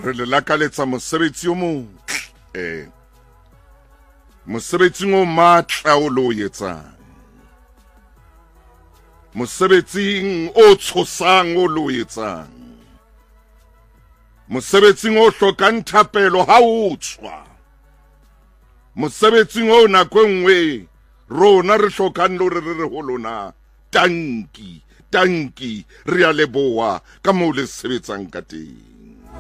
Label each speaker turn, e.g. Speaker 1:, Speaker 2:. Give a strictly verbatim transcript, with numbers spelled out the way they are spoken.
Speaker 1: re le lakaletsa mosebetsi o motle mosebetsing o matla o lo etsang mosebetsing o tshosang o lo etsang mosebetsing o hlokang thapelo ha o tswa mosebetsing o nako nngwe rona re hlokang lo re re ho lona tanki tanki re a leboha ka moo le sebetsang ka teng.